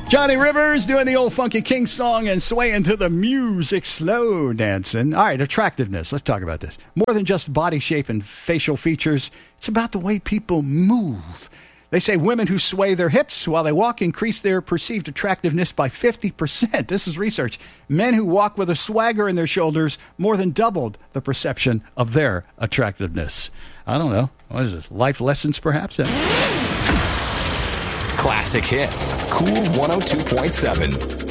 Johnny Rivers doing the old Funky King song and swaying to the music, slow dancing. All right, attractiveness. Let's talk about this. More than just body shape and facial features, it's about the way people move. They say women who sway their hips while they walk increase their perceived attractiveness by 50%. This is research. Men who walk with a swagger in their shoulders more than doubled the perception of their attractiveness. I don't know. What is it? Life lessons, perhaps? Classic hits. Cool 102.7.